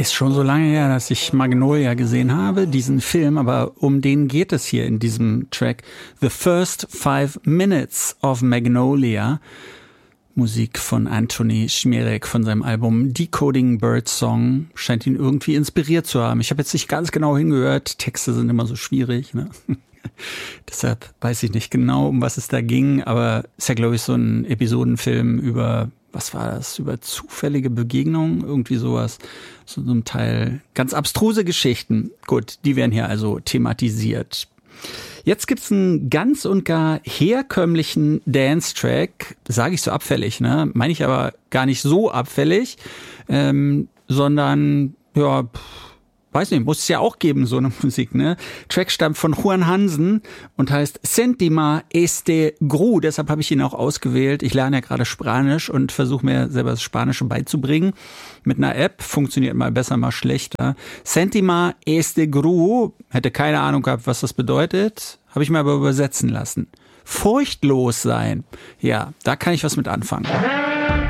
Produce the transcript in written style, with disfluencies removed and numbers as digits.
Ist schon so lange her, dass ich Magnolia gesehen habe, diesen Film, aber um den geht es hier in diesem Track. The First 5 Minutes of Magnolia. Musik von Anthony Szmierek von seinem Album Decoding Birdsong. Scheint ihn irgendwie inspiriert zu haben. Ich habe jetzt nicht ganz genau hingehört. Texte sind immer so schwierig, ne? Deshalb weiß ich nicht genau, um was es da ging, aber ist ja, glaube ich, so ein Episodenfilm über, was war das, über zufällige Begegnungen, irgendwie sowas, so ein Teil, ganz abstruse Geschichten. Gut, die werden hier also thematisiert. Jetzt gibt's einen ganz und gar herkömmlichen Dance-Track, das sage ich so abfällig, ne? Meine ich aber gar nicht so abfällig, sondern, ja, weiß nicht, muss es ja auch geben, so eine Musik, ne? Track stammt von Juan Hansen und heißt Sentima este Gru. Deshalb habe ich ihn auch ausgewählt. Ich lerne ja gerade Spanisch und versuche mir selber das Spanische beizubringen. Mit einer App funktioniert mal besser, mal schlechter. Sentima este Gru. Hätte keine Ahnung gehabt, was das bedeutet. Habe ich mir aber übersetzen lassen. Furchtlos sein. Ja, da kann ich was mit anfangen.